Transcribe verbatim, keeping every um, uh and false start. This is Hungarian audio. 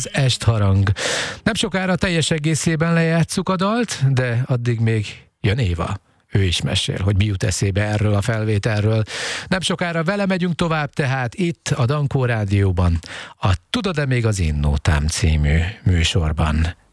az Estharang. Nem sokára teljes egészében lejátsszuk a dalt, de addig még jön Éva. Ő is mesél, hogy mi jut eszébe erről a felvételről. Nem sokára vele megyünk tovább, tehát itt a Dankó Rádióban, a Tudod-e még az én nótám című műsorban.